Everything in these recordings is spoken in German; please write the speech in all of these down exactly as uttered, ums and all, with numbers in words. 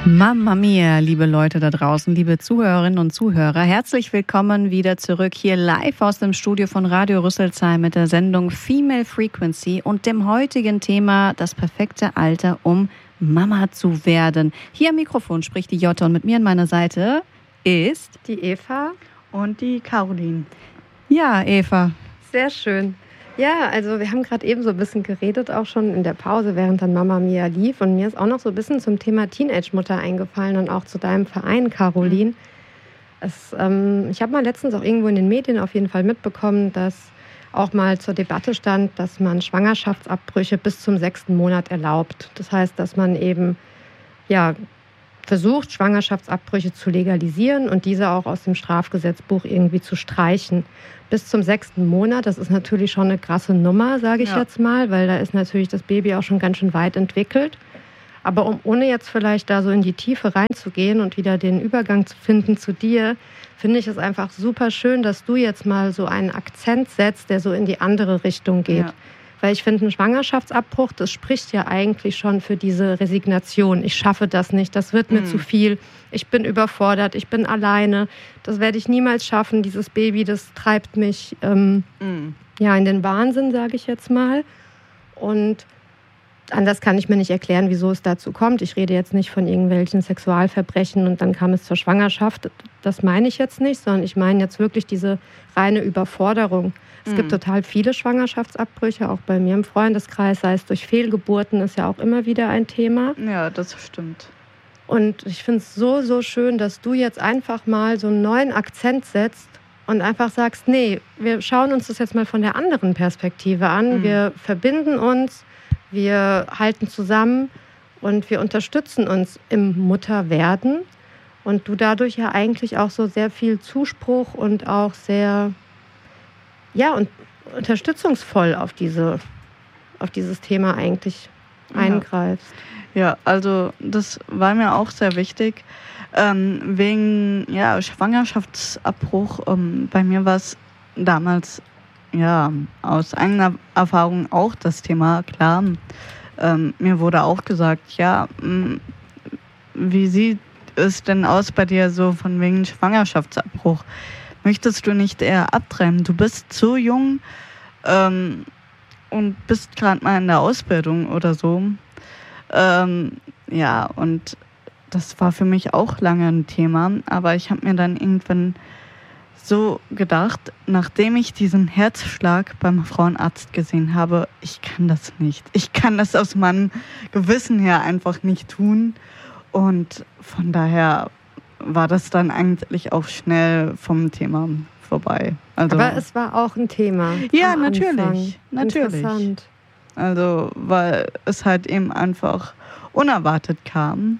Mamma mia, liebe Leute da draußen, liebe Zuhörerinnen und Zuhörer, herzlich willkommen wieder zurück hier live aus dem Studio von Radio Rüsselsheim mit der Sendung Female Frequency und dem heutigen Thema das perfekte Alter, um Mama zu werden. Hier am Mikrofon spricht die Jutta und mit mir an meiner Seite ist die Eva und die Caroline. Ja, Eva. Sehr schön. Ja, also wir haben gerade eben so ein bisschen geredet, auch schon in der Pause, während dann Mamma Mia lief. Und mir ist auch noch so ein bisschen zum Thema Teenage-Mutter eingefallen und auch zu deinem Verein, Caroline. Es, ähm, ich habe mal letztens auch irgendwo in den Medien auf jeden Fall mitbekommen, dass auch mal zur Debatte stand, dass man Schwangerschaftsabbrüche bis zum sechsten Monat erlaubt. Das heißt, dass man eben ja versucht, Schwangerschaftsabbrüche zu legalisieren und diese auch aus dem Strafgesetzbuch irgendwie zu streichen. Bis zum sechsten Monat, das ist natürlich schon eine krasse Nummer, sage ich ja. jetzt mal, weil da ist natürlich das Baby auch schon ganz schön weit entwickelt. Aber um, ohne jetzt vielleicht da so in die Tiefe reinzugehen und wieder den Übergang zu finden zu dir, finde ich es einfach super schön, dass du jetzt mal so einen Akzent setzt, der so in die andere Richtung geht. Ja. Weil ich finde, ein Schwangerschaftsabbruch, das spricht ja eigentlich schon für diese Resignation. Ich schaffe das nicht, das wird mir mm. zu viel. Ich bin überfordert, ich bin alleine. Das werde ich niemals schaffen. Dieses Baby, das treibt mich ähm, mm. ja, in den Wahnsinn, sage ich jetzt mal. Und anders kann ich mir nicht erklären, wieso es dazu kommt. Ich rede jetzt nicht von irgendwelchen Sexualverbrechen und dann kam es zur Schwangerschaft. Das meine ich jetzt nicht, sondern ich meine jetzt wirklich diese reine Überforderung. Es mhm. gibt total viele Schwangerschaftsabbrüche, auch bei mir im Freundeskreis, sei es durch Fehlgeburten, ist ja auch immer wieder ein Thema. Ja, das stimmt. Und ich finde es so, so schön, dass du jetzt einfach mal so einen neuen Akzent setzt und einfach sagst, nee, wir schauen uns das jetzt mal von der anderen Perspektive an. Mhm. Wir verbinden uns, wir halten zusammen und wir unterstützen uns im Mutterwerden. Und du dadurch ja eigentlich auch so sehr viel Zuspruch und auch sehr, ja, und unterstützungsvoll auf diese, auf dieses Thema eigentlich eingreifst. Ja, ja, also das war mir auch sehr wichtig. Ähm, wegen ja, Schwangerschaftsabbruch, ähm, bei mir war es damals ja aus eigener Erfahrung auch das Thema, klar. Ähm, mir wurde auch gesagt, ja, mh, wie sieht es denn aus bei dir so von wegen Schwangerschaftsabbruch? Möchtest du nicht eher abtreiben? Du bist so jung ähm, und bist gerade mal in der Ausbildung oder so. Ähm, ja, und das war für mich auch lange ein Thema, aber ich habe mir dann irgendwann so gedacht, nachdem ich diesen Herzschlag beim Frauenarzt gesehen habe, ich kann das nicht. Ich kann das aus meinem Gewissen her einfach nicht tun. Und von daher war das dann eigentlich auch schnell vom Thema vorbei. Also, aber es war auch ein Thema. Ja, natürlich. Anfang. Natürlich. Interessant. Also, weil es halt eben einfach unerwartet kam.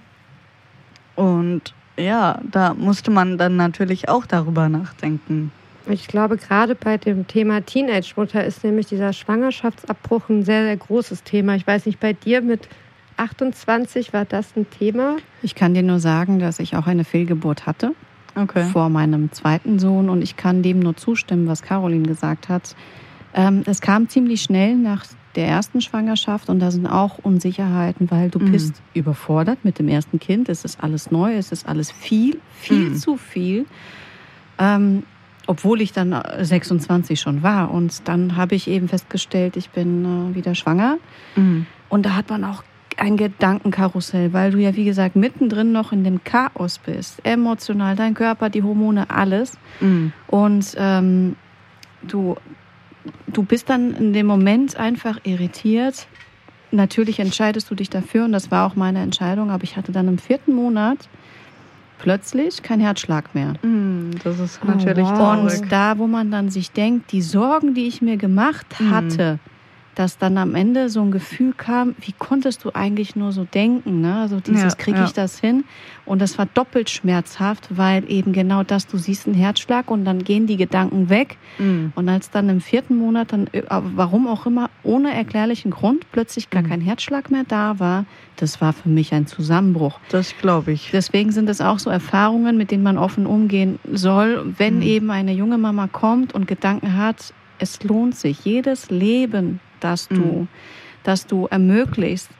Und ja, da musste man dann natürlich auch darüber nachdenken. Ich glaube, gerade bei dem Thema Teenage-Mutter ist nämlich dieser Schwangerschaftsabbruch ein sehr, sehr großes Thema. Ich weiß nicht, bei dir mit achtundzwanzig war das ein Thema? Ich kann dir nur sagen, dass ich auch eine Fehlgeburt hatte. Okay. Vor meinem zweiten Sohn. Und ich kann dem nur zustimmen, was Caroline gesagt hat. Ähm, es kam ziemlich schnell nach der ersten Schwangerschaft und da sind auch Unsicherheiten, weil du mhm. bist überfordert mit dem ersten Kind. Es ist alles neu, es ist alles viel, viel mhm. zu viel. Ähm, obwohl ich dann sechsundzwanzig schon war. Und dann habe ich eben festgestellt, ich bin äh, wieder schwanger. Mhm. Und da hat man auch ein Gedankenkarussell, weil du ja, wie gesagt, mittendrin noch in dem Chaos bist. Emotional, dein Körper, die Hormone, alles. Mhm. Und ähm, du, du bist dann in dem Moment einfach irritiert. Natürlich entscheidest du dich dafür und das war auch meine Entscheidung, aber ich hatte dann im vierten Monat plötzlich kein Herzschlag mehr. Mm, das ist natürlich oh, wow. traurig. Und da, wo man dann sich denkt, die Sorgen, die ich mir gemacht hatte, mm. dass dann am Ende so ein Gefühl kam, wie konntest du eigentlich nur so denken? Ne? Also dieses, ja, kriege ich ja. das hin? Und das war doppelt schmerzhaft, weil eben genau das, du siehst einen Herzschlag und dann gehen die Gedanken weg. Mhm. Und als dann im vierten Monat, dann warum auch immer, ohne erklärlichen Grund, plötzlich gar mhm. kein Herzschlag mehr da war, das war für mich ein Zusammenbruch. Das glaube ich. Deswegen sind es auch so Erfahrungen, mit denen man offen umgehen soll, wenn mhm. eben eine junge Mama kommt und Gedanken hat, es lohnt sich, jedes Leben, das du, mhm. das du ermöglicht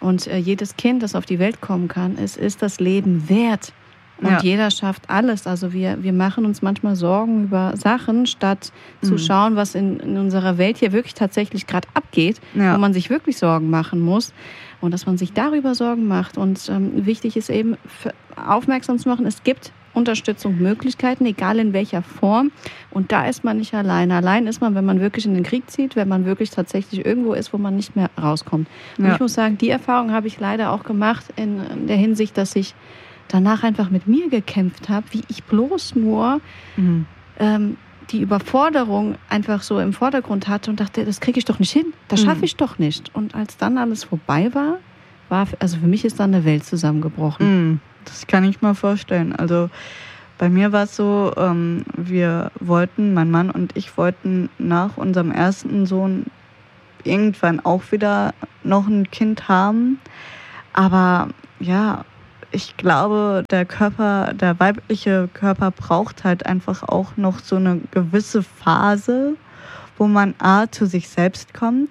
Und äh, jedes Kind, das auf die Welt kommen kann, es ist das Leben wert. Und ja. jeder schafft alles. Also wir, wir machen uns manchmal Sorgen über Sachen, statt mhm. zu schauen, was in, in unserer Welt hier wirklich tatsächlich gerade abgeht, ja. wo man sich wirklich Sorgen machen muss. Und dass man sich darüber Sorgen macht. Und ähm, wichtig ist eben, aufmerksam zu machen, es gibt Unterstützung, Möglichkeiten, egal in welcher Form. Und da ist man nicht allein. Allein ist man, wenn man wirklich in den Krieg zieht, wenn man wirklich tatsächlich irgendwo ist, wo man nicht mehr rauskommt. Und ja. ich muss sagen, die Erfahrung habe ich leider auch gemacht in der Hinsicht, dass ich danach einfach mit mir gekämpft habe, wie ich bloß nur mhm. ähm, die Überforderung einfach so im Vordergrund hatte und dachte, das kriege ich doch nicht hin, das schaffe mhm. ich doch nicht. Und als dann alles vorbei war, war, also für mich ist dann eine Welt zusammengebrochen. Mhm. Das kann ich mir vorstellen. Also bei mir war es so, ähm, wir wollten, mein Mann und ich wollten nach unserem ersten Sohn irgendwann auch wieder noch ein Kind haben. Aber ja, ich glaube, der Körper, der weibliche Körper braucht halt einfach auch noch so eine gewisse Phase, wo man A, zu sich selbst kommt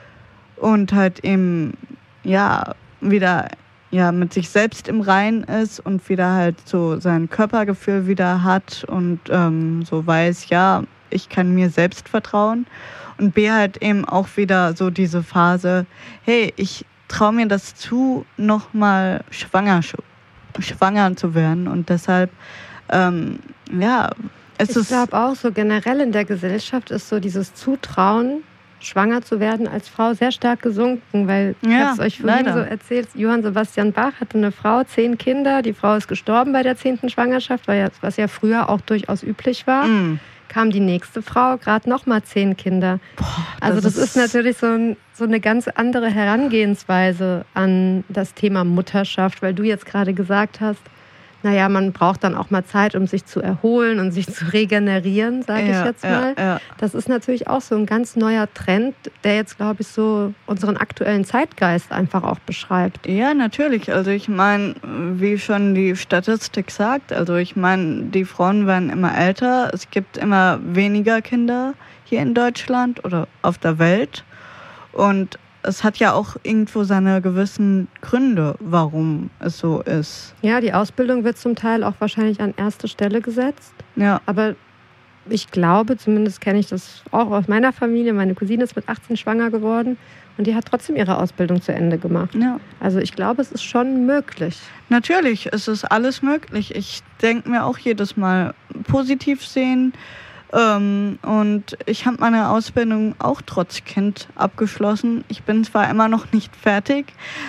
und halt eben, ja, wieder ja, mit sich selbst im Reinen ist und wieder halt so sein Körpergefühl wieder hat und ähm, so weiß, ja, ich kann mir selbst vertrauen. Und B, halt eben auch wieder so diese Phase, hey, ich traue mir das zu, nochmal schwanger schwanger zu werden und deshalb, ähm, ja, es ich ist... Ich glaube auch so generell in der Gesellschaft ist so dieses Zutrauen, schwanger zu werden als Frau sehr stark gesunken, weil ich ja, habe es euch vorhin leider. so erzählt, Johann Sebastian Bach hatte eine Frau, zehn Kinder, die Frau ist gestorben bei der zehnten Schwangerschaft, was ja früher auch durchaus üblich war. Mm. Kam die nächste Frau, gerade nochmal zehn Kinder. Boah, das also das ist, ist natürlich so, ein, so eine ganz andere Herangehensweise an das Thema Mutterschaft, weil du jetzt gerade gesagt hast, naja, man braucht dann auch mal Zeit, um sich zu erholen und sich zu regenerieren, sage ja, ich jetzt mal. Ja, ja. Das ist natürlich auch so ein ganz neuer Trend, der jetzt, glaube ich, so unseren aktuellen Zeitgeist einfach auch beschreibt. Ja, natürlich. Also ich meine, wie schon die Statistik sagt, also ich meine, die Frauen werden immer älter, es gibt immer weniger Kinder hier in Deutschland oder auf der Welt und es hat ja auch irgendwo seine gewissen Gründe, warum es so ist. Ja, die Ausbildung wird zum Teil auch wahrscheinlich an erste Stelle gesetzt. Ja. Aber ich glaube, zumindest kenne ich das auch aus meiner Familie, meine Cousine ist mit achtzehn schwanger geworden und die hat trotzdem ihre Ausbildung zu Ende gemacht. Ja. Also ich glaube, es ist schon möglich. Natürlich, es ist alles möglich. Ich denke mir auch jedes Mal positiv sehen. Ähm, und ich habe meine Ausbildung auch trotz Kind abgeschlossen. Ich bin zwar immer noch nicht fertig,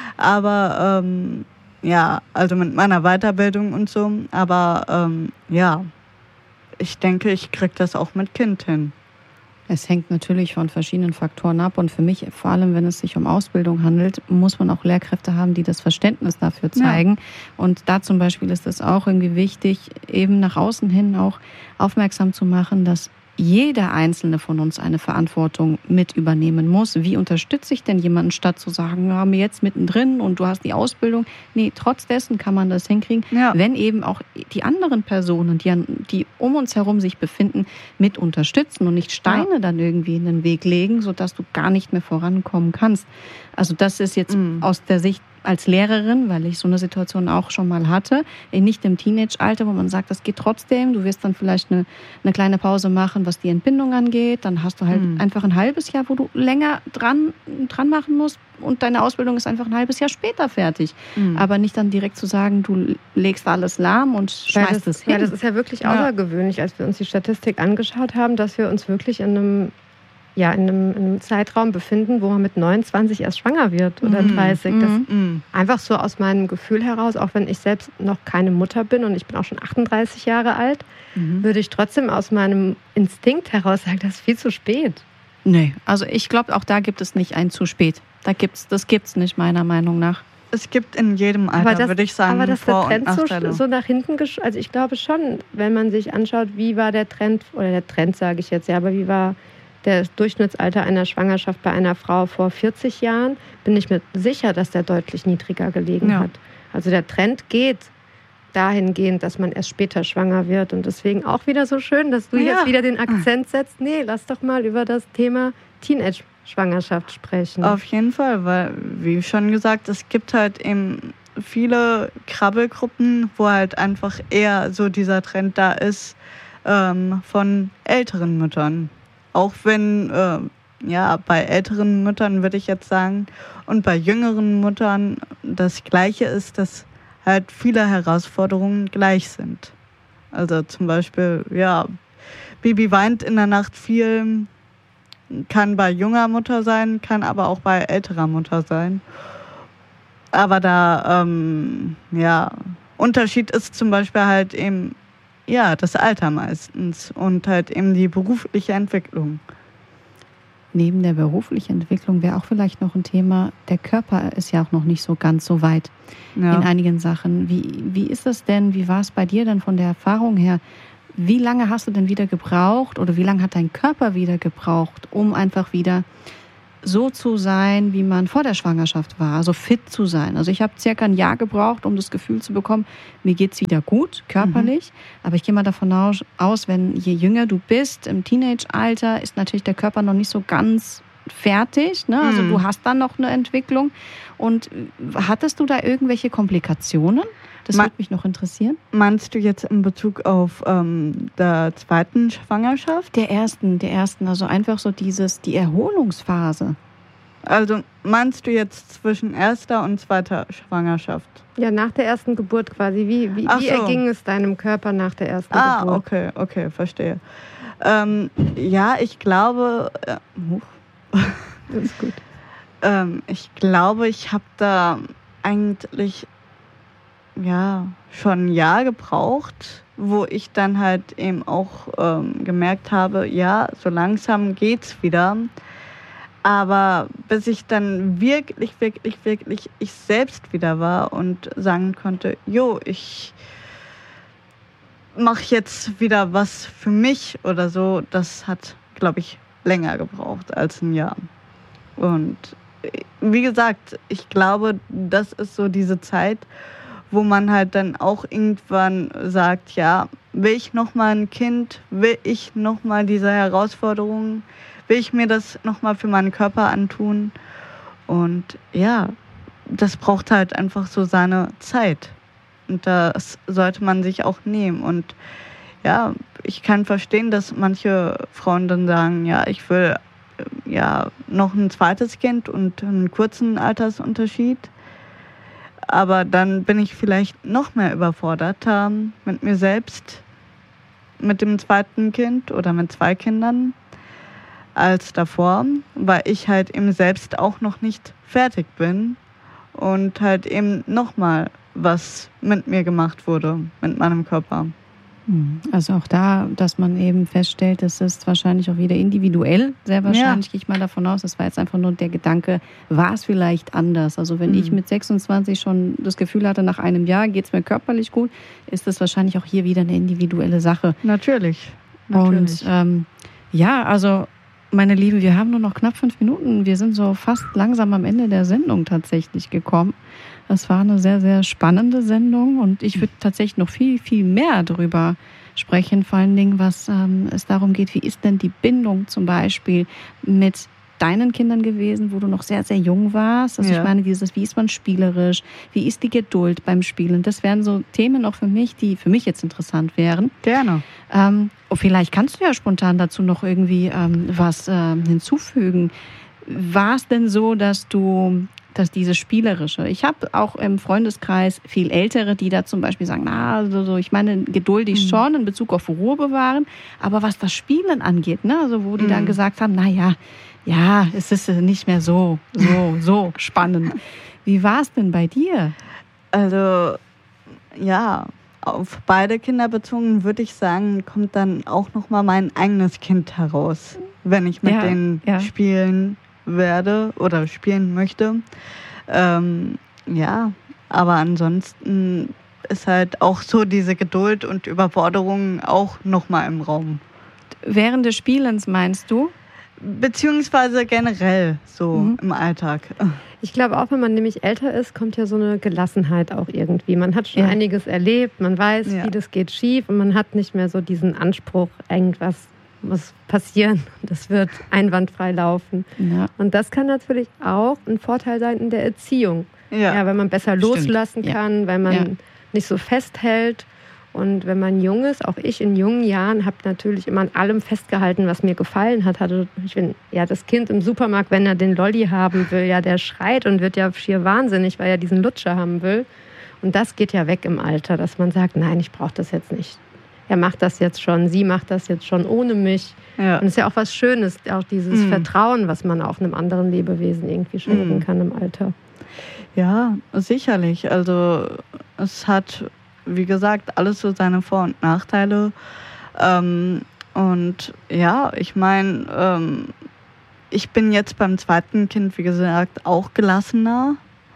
aber ähm, ja, also mit meiner Weiterbildung und so, aber ähm, ja, ich denke, ich kriege das auch mit Kind hin. Es hängt natürlich von verschiedenen Faktoren ab und für mich, vor allem wenn es sich um Ausbildung handelt, muss man auch Lehrkräfte haben, die das Verständnis dafür zeigen. Ja. Und da zum Beispiel ist es auch irgendwie wichtig, eben nach außen hin auch aufmerksam zu machen, dass jeder Einzelne von uns eine Verantwortung mit übernehmen muss. Wie unterstütze ich denn jemanden, statt zu sagen, wir haben jetzt mittendrin und du hast die Ausbildung? Nee, trotz dessen kann man das hinkriegen, ja. wenn eben auch die anderen Personen, die, an, die um uns herum sich befinden, mit unterstützen und nicht Steine ja. dann irgendwie in den Weg legen, sodass du gar nicht mehr vorankommen kannst. Also das ist jetzt mhm. aus der Sicht als Lehrerin, weil ich so eine Situation auch schon mal hatte, nicht im Teenage-Alter, wo man sagt, das geht trotzdem, du wirst dann vielleicht eine, eine kleine Pause machen, was die Entbindung angeht, dann hast du halt mhm. einfach ein halbes Jahr, wo du länger dran, dran machen musst und deine Ausbildung ist einfach ein halbes Jahr später fertig. Mhm. Aber nicht dann direkt zu sagen, du legst alles lahm und schmeißt es hin. Ja, das ist ja wirklich ja. außergewöhnlich, als wir uns die Statistik angeschaut haben, dass wir uns wirklich in einem ja, in einem, in einem Zeitraum befinden, wo man mit neunundzwanzig erst schwanger wird oder mm, dreißig. Das mm, einfach so aus meinem Gefühl heraus, auch wenn ich selbst noch keine Mutter bin und ich bin auch schon achtunddreißig Jahre alt, mm. würde ich trotzdem aus meinem Instinkt heraus sagen, das ist viel zu spät. Nee, also ich glaube, auch da gibt es nicht ein zu spät. Da gibt's, das gibt es nicht, meiner Meinung nach. Es gibt in jedem Alter, würde ich sagen, aber dass Vor- der Trend und Nachteile. so, so nach hinten, gesch- also ich glaube schon, wenn man sich anschaut, wie war der Trend, oder der Trend sage ich jetzt, ja, aber wie war der Durchschnittsalter einer Schwangerschaft bei einer Frau vor vierzig Jahren, bin ich mir sicher, dass der deutlich niedriger gelegen ja. hat. Also der Trend geht dahingehend, dass man erst später schwanger wird. Und deswegen auch wieder so schön, dass du ja. jetzt wieder den Akzent setzt. Nee, lass doch mal über das Thema Teenage Schwangerschaft sprechen. Auf jeden Fall, weil, wie schon gesagt, es gibt halt eben viele Krabbelgruppen, wo halt einfach eher so dieser Trend da ist ähm, von älteren Müttern. Auch wenn, äh, ja, bei älteren Müttern würde ich jetzt sagen, und bei jüngeren Müttern das Gleiche ist, dass halt viele Herausforderungen gleich sind. Also zum Beispiel, ja, Baby weint in der Nacht viel, kann bei junger Mutter sein, kann aber auch bei älterer Mutter sein. Aber da, ähm, ja, Unterschied ist zum Beispiel halt eben, ja, das Alter meistens und halt eben die berufliche Entwicklung. Neben der beruflichen Entwicklung wäre auch vielleicht noch ein Thema, der Körper ist ja auch noch nicht so ganz so weit ja. in einigen Sachen. Wie, wie ist das denn, wie war es bei dir denn von der Erfahrung her? Wie lange hast du denn wieder gebraucht oder wie lange hat dein Körper wieder gebraucht, um einfach wieder so zu sein, wie man vor der Schwangerschaft war, also fit zu sein? Also ich habe circa ein Jahr gebraucht, um das Gefühl zu bekommen, mir geht's wieder gut, körperlich. Mhm. Aber ich gehe mal davon aus, wenn je jünger du bist, im Teenage-Alter, ist natürlich der Körper noch nicht so ganz fertig. Ne? Also mhm. du hast dann noch eine Entwicklung. Und hattest du da irgendwelche Komplikationen? Das würde mich noch interessieren. Meinst du jetzt in Bezug auf ähm, der zweiten Schwangerschaft? Der ersten, der ersten. Also einfach so dieses, die Erholungsphase. Also meinst du jetzt zwischen erster und zweiter Schwangerschaft? Ja, nach der ersten Geburt quasi. Wie, wie, wie so. erging es deinem Körper nach der ersten ah, Geburt? Ah, okay, okay, verstehe. Ähm, ja, ich glaube... Äh, das ist gut. ähm, ich glaube, ich habe da eigentlich... ja, schon ein Jahr gebraucht, wo ich dann halt eben auch ähm, gemerkt habe, ja, so langsam geht's wieder. Aber bis ich dann wirklich, wirklich, wirklich ich selbst wieder war und sagen konnte, jo, ich mache jetzt wieder was für mich oder so, das hat, glaube ich, länger gebraucht als ein Jahr. Und wie gesagt, ich glaube, das ist so diese Zeit, wo man halt dann auch irgendwann sagt, ja, will ich nochmal ein Kind, will ich nochmal diese Herausforderungen, will ich mir das nochmal für meinen Körper antun? Und ja, das braucht halt einfach so seine Zeit. Und das sollte man sich auch nehmen. Und ja, ich kann verstehen, dass manche Frauen dann sagen, ja, ich will ja noch ein zweites Kind und einen kurzen Altersunterschied. Aber dann bin ich vielleicht noch mehr überfordert ähm, mit mir selbst, mit dem zweiten Kind oder mit zwei Kindern als davor, weil ich halt eben selbst auch noch nicht fertig bin und halt eben nochmal was mit mir gemacht wurde, mit meinem Körper. Also auch da, dass man eben feststellt, das ist wahrscheinlich auch wieder individuell, sehr wahrscheinlich, ja. gehe ich mal davon aus. Das war jetzt einfach nur der Gedanke, war es vielleicht anders? Also wenn mhm. ich mit sechsundzwanzig schon das Gefühl hatte, nach einem Jahr geht es mir körperlich gut, ist das wahrscheinlich auch hier wieder eine individuelle Sache. Natürlich. Natürlich. Und ähm, ja, also meine Lieben, wir haben nur noch knapp fünf Minuten. Wir sind so fast langsam am Ende der Sendung tatsächlich gekommen. Das war eine sehr, sehr spannende Sendung und ich würde tatsächlich noch viel, viel mehr darüber sprechen, vor allen Dingen, was ähm, es darum geht, wie ist denn die Bindung zum Beispiel mit deinen Kindern gewesen, wo du noch sehr, sehr jung warst. Also ja. ich meine, dieses, wie ist man spielerisch, wie ist die Geduld beim Spielen, das wären so Themen auch für mich, die für mich jetzt interessant wären. Gerne. Ähm, oh, vielleicht kannst du ja spontan dazu noch irgendwie ähm, was ähm, hinzufügen. War es denn so, dass du dass diese spielerische. Ich habe auch im Freundeskreis viel Ältere, die da zum Beispiel sagen, na, also so, ich meine, geduldig mhm. schon in Bezug auf Ruhe bewahren, aber was das Spielen angeht, ne, also wo die mhm. dann gesagt haben, na ja, ja, es ist nicht mehr so, so, so spannend. Wie war es denn bei dir? Also, ja, auf beide Kinder bezogen würde ich sagen, kommt dann auch nochmal mein eigenes Kind heraus, wenn ich mit ja, denen ja. spielen werde oder spielen möchte. Ähm, ja, aber ansonsten ist halt auch so diese Geduld und Überforderung auch nochmal im Raum. Während des Spielens meinst du? Beziehungsweise generell so mhm. im Alltag. Ich glaube auch, wenn man nämlich älter ist, kommt ja so eine Gelassenheit auch irgendwie. Man hat schon ja. einiges erlebt, man weiß, ja. vieles geht schief und man hat nicht mehr so diesen Anspruch, irgendwas muss passieren. Das wird einwandfrei laufen. Ja. Und das kann natürlich auch ein Vorteil sein in der Erziehung. Ja, ja, weil man besser Stimmt. loslassen kann, ja. weil man ja. nicht so festhält. Und wenn man jung ist, auch ich in jungen Jahren, habe natürlich immer an allem festgehalten, was mir gefallen hat. Hatte, ich bin ja das Kind im Supermarkt, wenn er den Lolli haben will, ja, der schreit und wird ja schier wahnsinnig, weil er diesen Lutscher haben will. Und das geht ja weg im Alter, dass man sagt, nein, ich brauche das jetzt nicht. Er macht das jetzt schon, sie macht das jetzt schon ohne mich. Ja. Und es ist ja auch was Schönes, auch dieses Mhm. Vertrauen, was man auch einem anderen Lebewesen irgendwie schenken Mhm. kann im Alter. Ja, sicherlich. Also es hat, wie gesagt, alles so seine Vor- und Nachteile. Ähm, und ja, ich meine, ähm, ich bin jetzt beim zweiten Kind, wie gesagt, auch gelassener.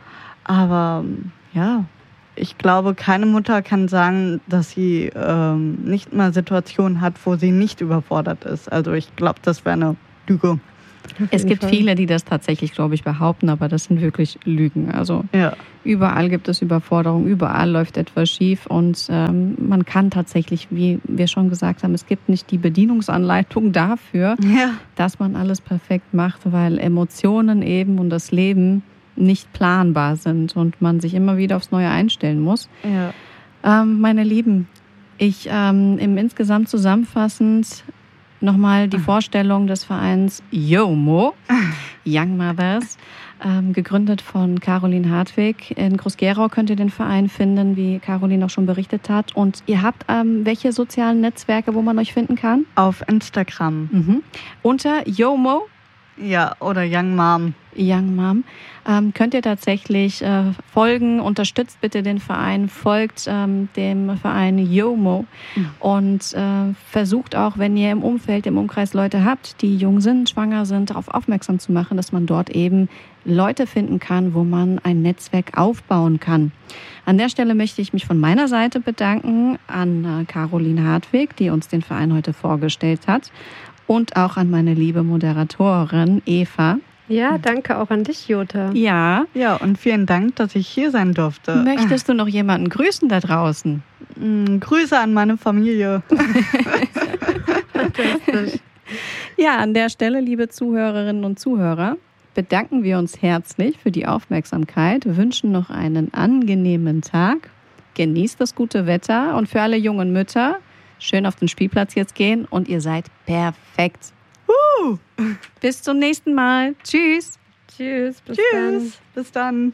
Aber ja, ich glaube, keine Mutter kann sagen, dass sie ähm, nicht mal Situationen hat, wo sie nicht überfordert ist. Also ich glaube, das wäre eine Lüge. Es gibt Fall. viele, die das tatsächlich, glaube ich, behaupten, aber das sind wirklich Lügen. Also Ja. überall gibt es Überforderung, überall läuft etwas schief und ähm, man kann tatsächlich, wie wir schon gesagt haben, es gibt nicht die Bedienungsanleitung dafür, Ja. dass man alles perfekt macht, weil Emotionen eben und das Leben nicht planbar sind und man sich immer wieder aufs Neue einstellen muss. Ja. Ähm, meine Lieben, ich ähm, im insgesamt zusammenfassend nochmal die Vorstellung des Vereins YOMO, Young Mothers, ähm, gegründet von Caroline Hartwig. In Groß-Gerau könnt ihr den Verein finden, wie Caroline auch schon berichtet hat. Und ihr habt ähm, welche sozialen Netzwerke, wo man euch finden kann? Auf Instagram. Mhm. Unter YOMO, Ja, oder Young Mom. Young Mom, ähm, könnt ihr tatsächlich äh, folgen, unterstützt bitte den Verein, folgt ähm, dem Verein YOMO Mhm. und äh, versucht auch, wenn ihr im Umfeld, im Umkreis Leute habt, die jung sind, schwanger sind, darauf aufmerksam zu machen, dass man dort eben Leute finden kann, wo man ein Netzwerk aufbauen kann. An der Stelle möchte ich mich von meiner Seite bedanken an äh, Caroline Hartwig, die uns den Verein heute vorgestellt hat, und auch an meine liebe Moderatorin Eva. Ja, danke auch an dich, Jutta. Ja. Ja, und vielen Dank, dass ich hier sein durfte. Möchtest du noch jemanden grüßen da draußen? Mm, Grüße an meine Familie. Fantastisch. Ja, an der Stelle, liebe Zuhörerinnen und Zuhörer, bedanken wir uns herzlich für die Aufmerksamkeit, wünschen noch einen angenehmen Tag, genießt das gute Wetter und für alle jungen Mütter schön auf den Spielplatz jetzt gehen und ihr seid perfekt. Uh, bis zum nächsten Mal. Tschüss. Tschüss, bis dann. Tschüss. Bis dann.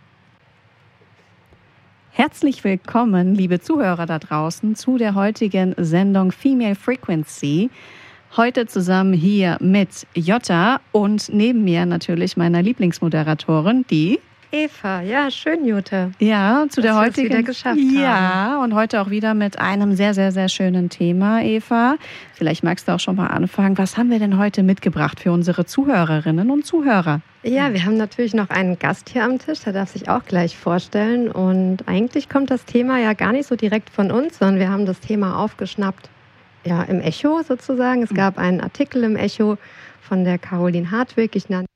Herzlich willkommen, liebe Zuhörer da draußen, zu der heutigen Sendung Female Frequency. Heute zusammen hier mit Jutta und neben mir natürlich meiner Lieblingsmoderatorin, die Eva, ja, schön, Jutta. Ja, zu Dass der wir es heutigen wieder geschafft Ja, haben. und heute auch wieder mit einem sehr, sehr, sehr schönen Thema, Eva. Vielleicht magst du auch schon mal anfangen. Was haben wir denn heute mitgebracht für unsere Zuhörerinnen und Zuhörer? Ja, wir haben natürlich noch einen Gast hier am Tisch, der darf sich auch gleich vorstellen. Und eigentlich kommt das Thema ja gar nicht so direkt von uns, sondern wir haben das Thema aufgeschnappt, ja, im Echo sozusagen. Es gab einen Artikel im Echo von der Caroline Hartwig. Ich nannte